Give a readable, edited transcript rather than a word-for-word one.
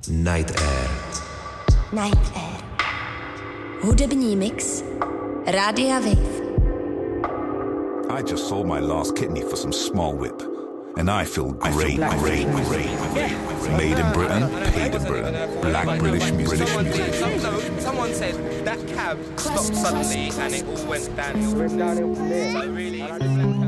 Night Air. Night Air. Hudební mix Rádia Wave. I just sold my last kidney for some small whip. And I feel great. Made in Britain, paid in Britain. Black British music. Someone said that cab stopped suddenly and it all went downhill. So really...